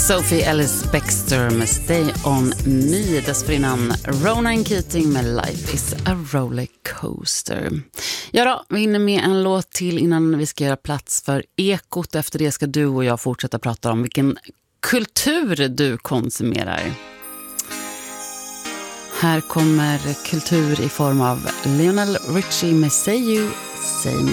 Sophie Ellis-Bextor med Stay On Me. Dessförinnan Ronan Keating med Life is a roller coaster. Ja då, vi hinner med en låt till innan vi ska göra plats för Ekot. Efter det ska du och jag fortsätta prata om vilken kultur du konsumerar. Här kommer kultur i form av Lionel Richie med Say You, Say Me.